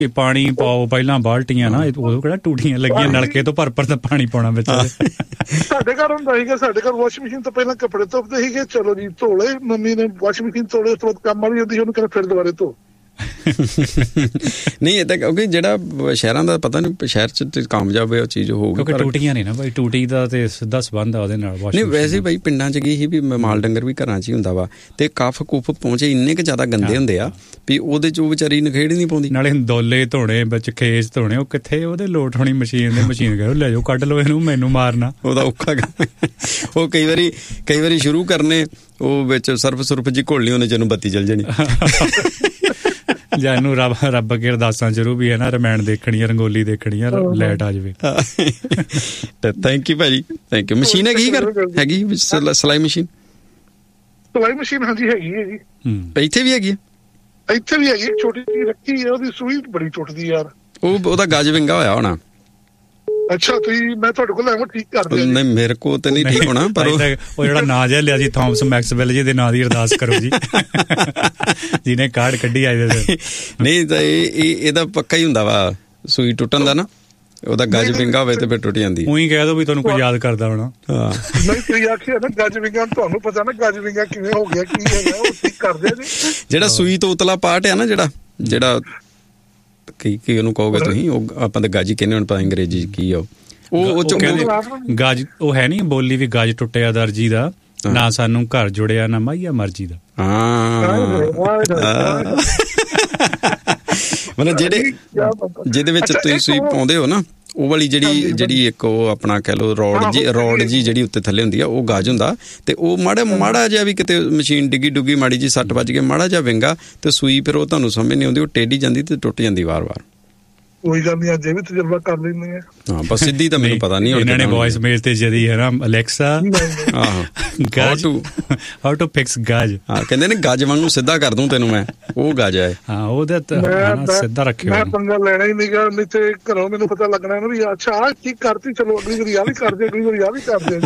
ਪਾਣੀ ਪਾਓ ਪਹਿਲਾਂ ਬਾਲਟੀਆਂ ਨਾ, ਉਦੋਂ ਕਿਹੜਾ ਟੂਟੀਆਂ ਲੱਗੀਆਂ, ਨਲਕੇ ਤੋਂ ਭਰ ਤਾਂ ਪਾਣੀ ਪਾਉਣਾ ਵਿੱਚ। ਸਾਡੇ ਘਰ ਹੁੰਦਾ ਸੀਗਾ, ਸਾਡੇ ਘਰ ਵਾਸ਼ਿੰਗ ਮਸ਼ੀਨ ਤੋਂ ਪਹਿਲਾਂ ਕੱਪੜੇ ਧੋਪਦੇ ਸੀਗੇ, ਚਲੋ ਜੀ ਧੋ ਲਏ, ਮੰਮੀ ਨੇ ਵਾਸ਼ਿੰਗ ਮਸ਼ੀਨ ਧੋਲੇ, ਉਸ ਤੋਂ ਬਾਅਦ ਕੰਮ ਵਾਲੀ ਹੁੰਦੀ ਸੀ, ਉਹਨੂੰ ਕਹਿੰਦੇ ਫਿਰ ਦੁਬਾਰੇ ਧੋ। ਨਹੀਂ ਇਹ ਤਾਂ ਕਿਉਂਕਿ ਜਿਹੜਾ ਸ਼ਹਿਰਾਂ ਦਾ ਪਤਾ ਨਹੀਂ, ਸ਼ਹਿਰ 'ਚ ਕਾਮਯਾਬ ਉਹ ਚੀਜ਼ ਹੋਊਗੀ ਕਿਉਂਕਿ ਟੂਟੀਆਂ ਨਹੀਂ ਨਾ ਬਾਈ, ਟੂਟੀ ਦਾ ਤੇ ਸਿੱਧਾ ਸੰਬੰਧ ਆ ਉਹਦੇ ਨਾਲ। ਨਹੀਂ ਵੈਸੇ ਬਾਈ ਪਿੰਡਾਂ 'ਚ ਗਈ ਸੀ ਵੀ ਮਾਲ ਡੰਗਰ ਵੀ ਘਰਾਂ 'ਚ ਹੀ ਹੁੰਦਾ ਵਾ, ਤੇ ਕੱਫ ਕੁੱਫ ਪਹੁੰਚੇ ਇੰਨੇ ਕੁ ਜ਼ਿਆਦਾ ਗੰਦੇ ਹੁੰਦੇ ਆ ਵੀ ਉਹਦੇ 'ਚ ਉਹ ਵਿਚਾਰੀ ਨਖੇੜ ਨਹੀਂ ਪਾਉਂਦੀ। ਨਾਲੇ ਦੋਲੇ ਧੋਣੇ ਵਿੱਚ, ਖੇਸ ਧੋਣੇ, ਉਹ ਕਿੱਥੇ ਉਹਦੇ ਲੋਟ ਹੋਣੀ ਮਸ਼ੀਨ ਦੇ, ਮਸ਼ੀਨ ਕਹੋ ਲੈ ਜਾਓ ਕੱਢ ਲਓ ਇਹਨੂੰ, ਮੈਨੂੰ ਮਾਰਨਾ ਉਹਦਾ ਔਖਾ ਕੰਮ। ਉਹ ਕਈ ਵਾਰੀ ਸ਼ੁਰੂ ਕਰਨੇ, ਉਹ ਵਿੱਚ ਸਰਫ ਸੁਰਫ ਜੀ ਘੋਲਣੀ, ਉਹਨੇ ਜਿਹਨੂੰ ਬੱਤੀ ਚੱਲ ਜਾਣੀ। ਜਾਂ ਇਹਨੂੰ ਰੱਬ ਅੱਗੇ ਅਰਦਾਸਾਂ ਸ਼ੁਰੂ ਵੀ ਹੈ ਨਾ, ਰਮਾਇਣ ਦੇਖਣੀ, ਰੰਗੋਲੀ ਦੇਖਣੀ, ਲਾਈਟ ਆ ਜਾਵੇ। ਥੈਂਕ ਯੂ ਭਾਜੀ, ਥੈਂਕ ਯੂ। ਮਸ਼ੀਨ ਹੈਗੀ ਹੈਗੀ ਸਿਲਾਈ ਮਸ਼ੀਨ? ਸਿਲਾਈ ਮਸ਼ੀਨ ਹਾਂਜੀ ਹੈਗੀ ਹੈ ਜੀ, ਇੱਥੇ ਵੀ ਹੈਗੀ? ਇੱਥੇ ਵੀ ਹੈਗੀ, ਛੋਟੀ ਜਿਹੀ ਰੱਖੀ ਹੈ, ਉਹਦੀ ਸੂਈ ਬੜੀ ਟੁੱਟਦੀ ਯਾਰ। ਉਹਦਾ ਗੱਜ ਵਿੰਗਾ ਹੋਇਆ ਹੋਣਾ। ਅੱਛਾ, ਮੈਂ ਤੁਹਾਡੇ ਕੋਲ ਆਵਾਂ ਠੀਕ ਕਰ ਦਿਆਂ? ਨਹੀਂ ਮੇਰੇ ਕੋਲ ਤੇ ਨਹੀਂ ਠੀਕ ਹੋਣਾ, ਪਰ ਉਹ ਜਿਹੜਾ ਨਾਂ ਜਿਹਾ ਲਿਆ ਸੀ ਥਾਮਸ ਮੈਕਸਵੈਲ ਜੀ ਦੇ ਨਾਂ ਦੀ ਅਰਦਾਸ ਕਰੋ ਜੀ, ਜਿਹਨੇ ਕਾਰਡ ਕੱਢੀ ਆਏ। ਨਹੀਂ ਤਾਂ ਇਹਦਾ ਪੱਕਾ ਹੀ ਹੁੰਦਾ ਵਾ ਸੂਈ ਟੁੱਟਣ ਦਾ ਨਾ, ਉਹਦਾ ਗੱਜ ਵਿੰਗਾ ਹੋਵੇ ਤੇ ਫਿਰ ਟੁੱਟ ਜਾਂਦੀ। ਉਹੀ ਕਹਿ ਦੋ ਵੀ ਤੁਹਾਨੂੰ ਕੋਈ ਯਾਦ ਕਰਦਾ ਹੋਣਾ। ਨਹੀਂ ਤੁਸੀਂ ਆਖਿਆ ਨਾ ਗੱਜ ਵਿੰਗਾ, ਤੁਹਾਨੂੰ ਪਤਾ ਨਾ ਗੱਜ ਵਿੰਗਾ ਕਿਵੇਂ ਹੋ ਗਿਆ, ਕੀ ਹੈਗਾ, ਉਹ ਠੀਕ ਕਰਦੇ ਨੇ। ਜਿਹੜਾ ਸੂਈ ਤੋਂ ਉਤਲਾ ਪਾਰਟ ਹੈ ਨਾ, ਜਿਹੜਾ ਕੀ ਉਹਨੂੰ ਕਹੋਗੇ ਤੁਸੀਂ, ਉਹ ਆਪਾਂ ਤਾਂ ਗੱਜ ਹੀ ਕਹਿੰਦੇ, ਹੁਣ ਪਤਾ ਅੰਗਰੇਜ਼ੀ ਕੀ ਆ ਉਹ ਗੱਜ, ਉਹ ਹੈ ਨੀ ਬੋਲੀ ਵੀ ਗੱਜ ਟੁੱਟਿਆ ਦਰਜੀ ਦਾ, ਨਾ ਸਾਨੂੰ ਘਰ ਜੁੜਿਆ ਨਾ ਮਾਈਆ ਮਰਜੀ ਦਾ। ਮਤਲਬ ਜਿਹਦੇ ਵਿੱਚ ਤੁਸੀਂ ਸੂਈ ਪਾਉਂਦੇ ਹੋ ਨਾ, ਉਹ ਵਾਲੀ ਜਿਹੜੀ ਇੱਕ ਉਹ ਆਪਣਾ ਕਹਿ ਲਓ ਰੋਡ ਜੀ ਜਿਹੜੀ ਉੱਤੇ ਥੱਲੇ ਹੁੰਦੀ ਆ, ਉਹ ਗਾਜ ਹੁੰਦਾ, ਤੇ ਉਹ ਮਾੜਾ ਜਿਹਾ ਵੀ ਕਿਤੇ ਮਸ਼ੀਨ ਡਿੱਗੀ ਮਾੜੀ ਜੀ ਸੱਟ ਵੱਜ ਕੇ ਮਾੜਾ ਜਿਹਾ ਵਿੰਗਾ ਤੇ ਸੂਈ, ਫਿਰ ਉਹ ਤੁਹਾਨੂੰ ਸਮਝ ਨਹੀਂ ਆਉਂਦੀ, ਉਹ ਟੇਢੀ ਜਾਂਦੀ ਤੇ ਟੁੱਟ ਜਾਂਦੀ ਵਾਰ-ਵਾਰ। ਕੋਈ ਗੱਲ ਨਹੀਂ, ਅੱਜ ਇਹ ਵੀ ਤਜਰਬਾ ਕਰ ਲੈਂਦੇ ਆ। ਹਾਂ ਬਸ ਸਿੱਧੀ ਤਾਂ ਮੈਨੂੰ ਪਤਾ ਨਹੀਂ, ਇਹਨਾਂ ਨੇ ਵੌਇਸ ਮੇਲ ਤੇ ਜਦੀ ਹੈ ਨਾ, ਅਲੈਕਸਾ ਹਾਊ ਟੂ ਫਿਕਸ ਗਾਜ, ਹਾਂ ਕਹਿੰਦੇ ਨੇ ਗੱਜ ਵਾਂਗੂ ਸਿੱਧਾ ਕਰ ਦੂੰ ਤੈਨੂੰ ਮੈਂ, ਉਹ ਗੱਜ ਹੈ। ਹਾਂ ਉਹਦਾ ਸਿੱਧਾ ਰੱਖਿਓ, ਮੈਂ ਪੰਗਾ ਲੈਣਾ ਹੀ ਨਹੀਂਗਾ, ਨਹੀਂ ਤੇ ਘਰੋਂ ਮੈਨੂੰ ਪਤਾ ਲੱਗਣਾ ਨਾ ਵੀ ਅੱਛਾ ਆਹ ਕੀ ਕਰਤੀ, ਚਲੋ ਅਗਲੀ ਵਾਰੀ ਆਹ ਵੀ ਕਰਦੇ, ਅਗਲੀ ਵਾਰੀ ਆਹ ਵੀ ਕਰਦੇ।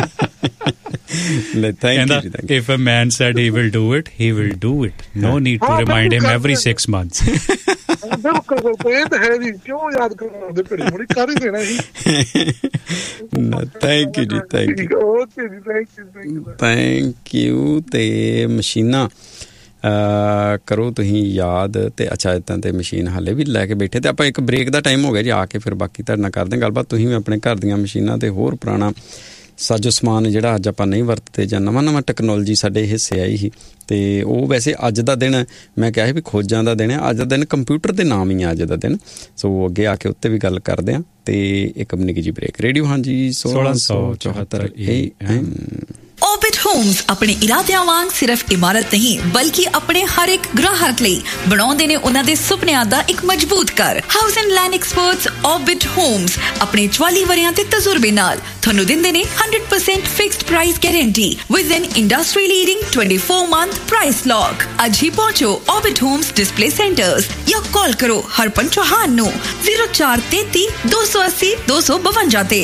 If a man said he will do it, he will do it. No need to remind him every 6 months. ਬਿਲਕੁਲ ਇਹ ਤਾਂ ਹੈ ਜੀ, ਕਿਉਂ ਯਾਦ ਕਰਾਉਂਦੇ, ਘੜੀ ਮੁੜੀ ਕਰ ਹੀ ਦੇਣਾ ਸੀ। ਥੈਂਕ ਯੂ ਜੀ, ਥੈਂਕ ਯੂ, ਓਕੇ ਜੀ, ਥੈਂਕ ਯੂ। ਤੇ ਮਸ਼ੀਨਾਂ ਕਰੋ ਤੁਸੀਂ ਯਾਦ, ਤੇ ਅੱਛਾ ਇੱਦਾਂ ਤੇ ਮਸ਼ੀਨ ਹਾਲੇ ਵੀ ਲੈ ਕੇ ਬੈਠੇ, ਤੇ ਆਪਾਂ ਇੱਕ ਬ੍ਰੇਕ ਦਾ ਟਾਈਮ ਹੋ ਗਿਆ ਜੀ, ਆ ਕੇ ਫਿਰ ਬਾਕੀ ਤੁਹਾਡੇ ਨਾਲ ਕਰਦੇ ਗੱਲਬਾਤ। ਤੁਸੀਂ ਵੀ ਆਪਣੇ ਘਰ ਦੀਆਂ ਮਸ਼ੀਨਾਂ ਤੇ ਹੋਰ ਪੁਰਾਣਾ ਸਾਜੋ ਸਮਾਨ ਜਿਹੜਾ ਅੱਜ ਆਪਾਂ ਨਹੀਂ ਵਰਤਦੇ, ਜਾਂ ਨਵਾਂ ਟੈਕਨੋਲੋਜੀ ਸਾਡੇ ਹਿੱਸੇ ਆਈ ਸੀ, ਤੇ ਉਹ ਵੈਸੇ ਅੱਜ ਦਾ ਦਿਨ ਮੈਂ ਕਿਹਾ ਸੀ ਵੀ ਖੋਜਾਂ ਦਾ ਦਿਨ ਹੈ, ਅੱਜ ਦਾ ਦਿਨ ਕੰਪਿਊਟਰ ਦੇ ਨਾਮ ਹੀ ਆ ਅੱਜ ਦਾ ਦਿਨ। ਸੋ ਅੱਗੇ ਆ ਕੇ ਉੱਤੇ ਵੀ ਗੱਲ ਕਰਦੇ ਹਾਂ, ਤੇ ਇੱਕ ਨਿੱਕੀ ਜੀ ਬ੍ਰੇਕ। ਰੇਡੀਓ ਹਾਂਜੀ 1674 AM। Orbit Homes ਆਪਣੇ ਇਰਾਦਿਆਂ ਵਾਂਗ ਸਿਰਫ ਇਮਾਰਤ ਨਹੀਂ, ਬਲਕਿ ਆਪਣੇ ਹਰ ਇੱਕ ਗ੍ਰਾਹਕ ਲਈ ਬਣਾਉਂਦੇ ਨੇ ਉਹਨਾਂ ਦੇ ਸੁਪਨਿਆਂ ਦਾ ਇੱਕ ਮਜ਼ਬੂਤ ਘਰ। House and land experts Orbit Homes ਆਪਣੇ 44 ਵਰਿਆਂ ਦੇ ਤਜਰਬੇ ਨਾਲ ਤੁਹਾਨੂੰ ਦਿੰਦੇ ਨੇ 100% fixed price guarantee with N industry leading 24-month price lock. ਅੱਜ ਹੀ ਪਹੁੰਚੋ Orbit Homes ਡਿਸਪਲੇ ਸੈਂਟਰਸ ਜਾਂ ਕਾਲ ਕਰੋ ਹਰਪਨ ਚੌਹਾਨ ਨੂੰ 0433 280 252 ਤੇ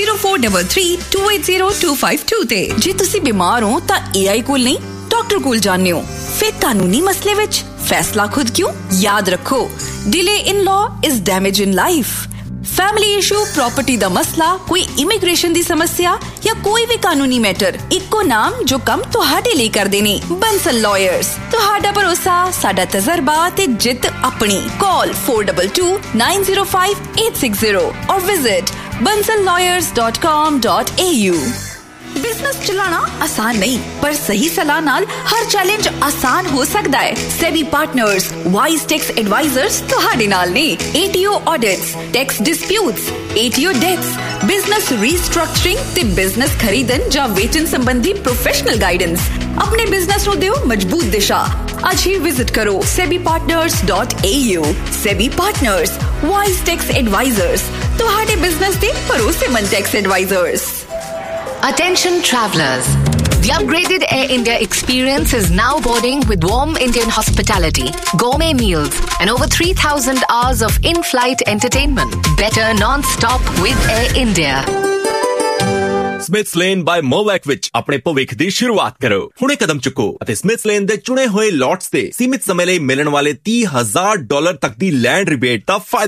0433-280-252 ਤੇ। ਜੇ ਤੁਸੀਂ ਬਿਮਾਰ ਹੋ ਤਾਂ AI ਕੋਲ ਨਹੀਂ, ਡਾਕਟਰ ਕੋਲ ਜਾਂਦੇ ਹੋ। ਫਿਰ ਕਾਨੂੰਨੀ ਮਸਲੇ ਵਿੱਚ ਫੈਸਲਾ ਖੁਦ ਕਿਉਂ? ਯਾਦ ਰੱਖੋ, delay in law is damage in life. Family issue, property ਦਾ ਮਸਲਾ, ਕੋਈ ਇਮੀਗ੍ਰੇਸ਼ਨ ਦੀ ਸਮੱਸਿਆ ਜਾਂ ਕੋਈ ਵੀ ਕਾਨੂੰਨੀ ਮੈਟਰ, ਇੱਕੋ ਨਾਮ ਜੋ ਕੰਮ ਤੁਹਾਡੇ ਲਈ ਕਰਦੇ ਨੇ, ਬੰਸਲ ਲਾਇਰਸ। ਤੁਹਾਡਾ ਭਰੋਸਾ, ਸਾਡਾ ਤਜਰਬਾ ਤੇ ਜਿੱਤ ਆਪਣੀ। ਕਾਲ 422905-860 ਔਰ ਵਿਜ਼ਿਟ bansallawyers.com.au। ਬਿਜ਼ਨਸ ਚਲਾਉਣਾ ਆਸਾਨ ਨਹੀਂ, ਪਰ ਸਹੀ ਸਲਾਹ ਨਾਲ ਹਰ ਚੈਲੰਜ ਆਸਾਨ ਹੋ ਸਕਦਾ ਹੈ। Sabby partners wise tax advisers ਤੁਹਾਡੇ ਨਾਲ ਨੇ। ATO audits, tax disputes, ATO that's, business restructuring ਤੇ ਬਿਜ਼ਨਸ ਖਰੀਦਣ ਜਾਂ ਵੇਚਣ ਸੰਬੰਧੀ ਪ੍ਰੋਫੈਸ਼ਨਲ ਗਾਈਡੈਂਸ। ਆਪਣੇ ਬਿਜ਼ਨਸ ਨੂੰ ਦਿਓ ਮਜ਼ਬੂਤ ਦਿਸ਼ਾ। ਅੱਜ ਹੀ ਵਿਜ਼ਿਟ ਕਰੋ sebipartners.au। Sabby partners wise tax advisers, ਤੁਹਾਡੇ ਬਿਜ਼ਨਸ ਦੇ ਭਰੋਸੇਮੰਦ tax advisers. Attention travelers. The upgraded Air India experience is now boarding with warm Indian hospitality, gourmet meals, and over 3,000 hours of in-flight entertainment. Better non-stop with Air India. ਸਮਿਥਸ lane bye ਮੋਵੈਕ ਵਿੱਚ ਆਪਣੇ ਭਵਿੱਖ ਦੀ ਸ਼ੁਰੂਆਤ ਕਰੋ। ਹੁਣੇ ਕਦਮ ਚੁੱਕੋ ਅਤੇ ਸਮਿਥਸ lane ਦੇ ਚੁਣੇ ਹੋਏ ਲੋਟਸ ਤੇ ਸੀਮਿਤ ਸਮੇਂ ਲਈ ਮਿਲਣ ਵਾਲੇ $30,000 ਤੱਕ ਦੀ ਲੈਂਡ ਰਿਬੇਟ ਦਾ ਫਾਇਦਾ